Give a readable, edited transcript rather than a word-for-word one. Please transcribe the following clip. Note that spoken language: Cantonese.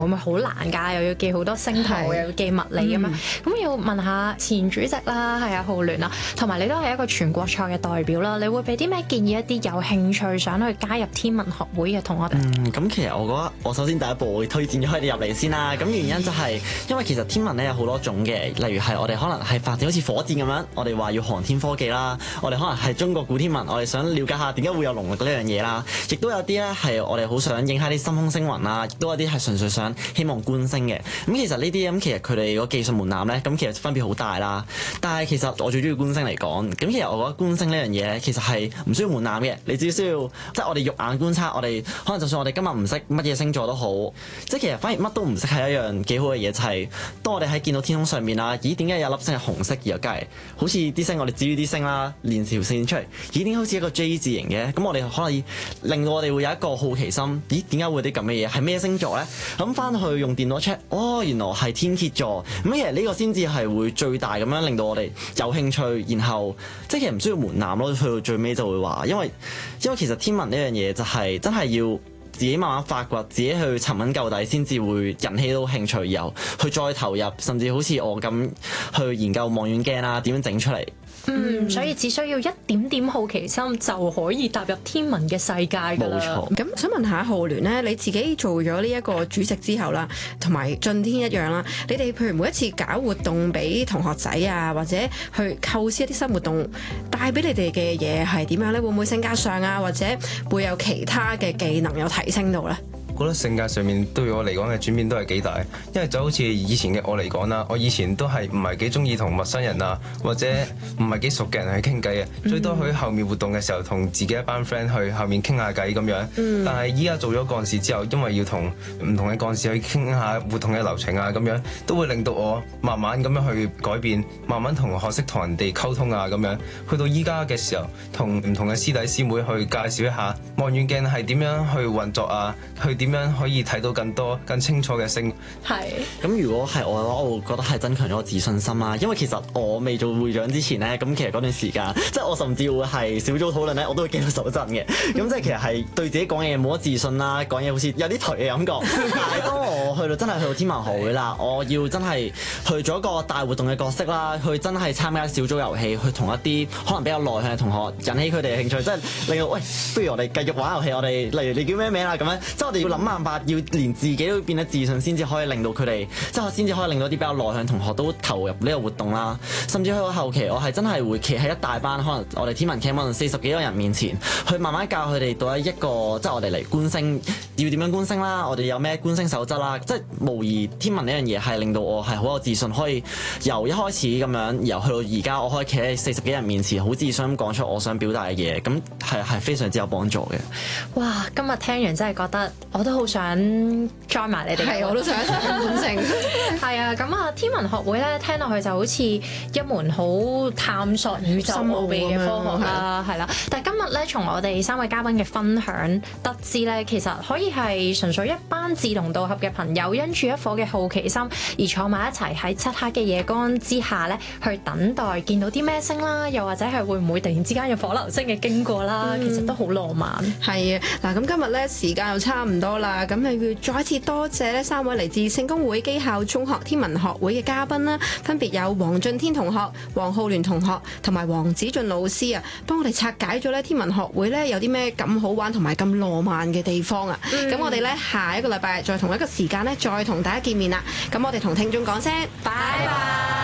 會唔會好難㗎？又要記好多星圖，又要記物理咁樣。咁要問下前主席啦，係啊，浩聯啦，同埋你都係一個全國賽嘅代表啦，你會俾啲咩建議一啲有興趣想去加入天文學會嘅同學哋？ 咁其實我覺得我首先第一步會推薦咗佢哋入嚟先啦。咁原因就係因為其實天文咧有好多種嘅，例如係我哋可能係發展好似火箭咁樣，我哋話要航天科技啦。我哋可能係中國古天文，我哋想了解下點解會有龍呢樣嘢啦。亦都有啲咧係我哋好想影下啲深空星雲啦，亦都有啲係純粹想希望觀星嘅。咁其實呢啲其實佢哋個技術門檻咧，咁其實分別好大啦。但係其實我最中意觀星嚟講，咁其實我覺得觀星呢樣嘢咧，其實係唔需要門檻嘅。你只需要即係我哋肉眼觀察，我哋可能就算我哋今日唔識乜嘢星座都好，即係其實反而乜都唔識係一樣幾好嘅嘢。就係當我哋喺見到天空上面啦，咦點解有粒星係紅色，而又隔離好似啲星我哋指住啲星啦，連條線出嚟，咦點解好似一個 J 字形嘅？咁我哋可能令到我哋會有一個好奇心，咦點解會啲咁嘅嘢？係咩星座咧？咁翻去用電腦 check，哦原來係天蠍座。咁其實呢個先至係會最大咁樣令到我哋有興趣，然後即係其實唔需要門檻咯。去到最尾就會話，因為其實天文呢樣嘢就係真係要自己慢慢發掘，自己去尋根究底，先至會引起到興趣，然後去再投入，甚至好似我咁去研究望遠鏡啊，點樣整出嚟。 所以只需要一點點好奇心就可以踏入天文嘅世界㗎啦。 冇錯。 咁想問下浩聯咧，你自己做咗呢一個主席之後啦，同埋進天一樣啦，你哋譬如每一次搞活動俾同學仔啊，或者去構思一啲新活動，帶俾你哋嘅嘢係點樣咧？會唔會性格上啊，或者會有其他嘅技能有提升到咧？ 我覺得性格上面對我嚟講嘅轉變都係幾大，因為就好似以前嘅我嚟講啦，我以前都係唔係幾中意同陌生人啊，或者唔係幾熟嘅人去傾偈嘅，最多去後面活動嘅時候同自己一班 friend 去後面傾下偈咁樣。但係依家做咗幹事之後，因為要同唔同嘅幹事去傾下活動嘅流程啊，咁樣都會令到我慢慢咁樣去改變，慢慢學識同人哋溝通啊咁樣。去到依家嘅時候，同唔同嘅師弟師妹去介紹一下望遠鏡係點樣去運作啊，去點樣可以睇到更多更清楚嘅星。 係。 咁如果係我嘅話，我會覺得係增強咗個自信心啦。因為其實我未做會長之前咧，咁其實嗰段時間，即係我甚至會係小組討論咧，我都會驚到手震嘅。咁即係其實係對自己講嘢冇乜自信啦，講嘢好似有啲頹嘅感覺。但係當我去到真係去到天文學會啦，我要真係去做一個大活動嘅角色啦，去真係參加小組遊戲，去同一啲可能比較內向嘅同學引起佢哋嘅興趣，即係令到喂，不如我哋繼續玩遊戲，我哋例如你叫咩名啦咁樣，即係我哋要諗辦法，要連自己都變得自信，先至可以令到佢哋，即係先至可以令到啲比較內向同學都投入呢個活動啦。甚至去到後期，我係真係會企喺一大班可能我哋天文 camp 可能40幾個人面前，去慢慢教佢哋到一個，即係我哋嚟觀星要點樣觀星啦，我哋有咩觀星守則啦，即係無疑天文呢樣嘢係令到我係好有自信，可以由一開始咁樣，由去到而家，我可以企喺40幾人面前，好自信咁講出我想表達嘅嘢，咁係非常之有幫助嘅。 哇！今日聽完真係覺得我都好想 join 埋你哋。 係，我都想一齊觀星。 係啊，咁啊，天文學會咧聽落去就好似一門好探索宇宙奧秘嘅科學啦，係啦。但係今日咧，從我哋3位嘉賓嘅分享得知咧，其實可以係純粹一班志同道合嘅朋友，因住一顆嘅好奇心而坐埋一齊喺漆黑嘅夜光之下咧，去等待見到啲咩星啦，又或者係會唔會突然之間有火流星嘅經過啦，其實都好浪漫。 係啊，嗱咁今日咧時間又差唔多啦，咁又要再一次多謝呢3位嚟自聖公會基校中學天文學會嘅嘉賓啦，分別有黃俊天同學、黃浩聯同學同埋黃子俊老師啊，幫我哋拆解咗咧天文學會咧有啲咩咁好玩同埋咁浪漫嘅地方啊！咁我哋咧下一個禮拜再同一個時間咧再同大家見面啦，咁我哋同聽眾講聲拜拜。